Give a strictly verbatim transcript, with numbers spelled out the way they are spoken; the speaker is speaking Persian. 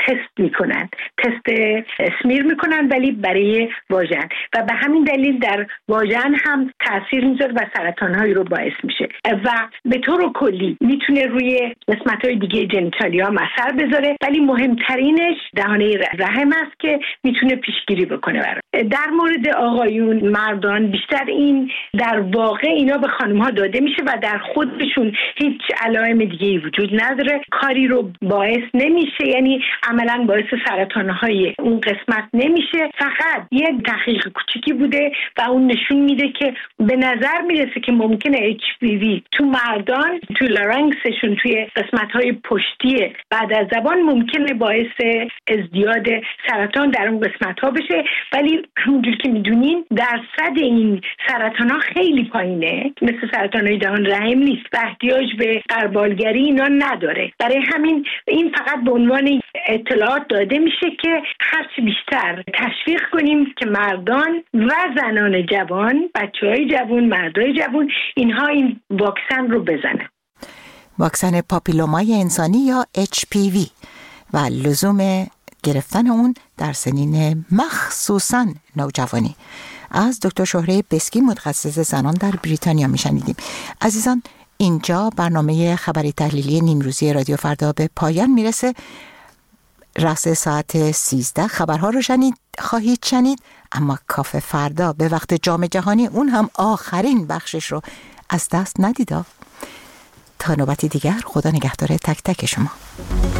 تست میکنن، تست اسمیر میکنن ولی برای واژن، و به همین دلیل در واژن هم تاثیر میذاره و سرطان‌هایی رو باعث میشه و به طور کلی میتونه روی قسمت‌های دیگه ژنیتالیا هم اثر بذاره، ولی مهمترینش دهانه رحم است که میتونه پیشگیری بکنه برای. در مورد آقایون، مردان بیشتر این در واقع اینا به خانم‌ها داده میشه و در خودشون هیچ علائم دیگه‌ای وجود نداره، کاری رو باعث نمیشه، یعنی عملاً باعث سرطان‌های اون قسمت نمیشه. فقط یک تحقیق کوچیکی بوده و اون نشون میده که به نظر میرسه که ممکنه اچ پی وی تو مردان، تو لارنکسشون، توی قسمت‌های پشتی بعد از زبان ممکنه باعث ازدیاد سرطان در اون قسمت‌ها بشه، ولی همونجور که میدونین درصد این سرطان‌ها خیلی پایینه، مثل سرطان‌های دهان رحم نیست و احتیاج به غربالگری اینا نداره. برای همین این فقط به عنوان اطلاعات داده میشه که هرچی بیشتر تشویق کنیم که مردان و زنان جوان، بچه‌های جوان، مردای جوان، اینها این واکسن رو بزنن. واکسن پاپیلومای انسانی یا اچ پی وی و لزوم گرفتن اون در سنین مخصوصاً نوجوانی. از دکتر شهره بسکی، متخصص زنان در بریتانیا میشنیدیم. عزیزان، اینجا برنامه خبری تحلیلی نیمروزی رادیو فردا به پایان میرسه. رأس ساعت سیزده خبرها رو شنید خواهید شنید، اما کافه فردا به وقت جام جهانی اون هم آخرین بخشش رو از دست ندید. تا نوبتی دیگر، خدا نگهدار تک تک شما.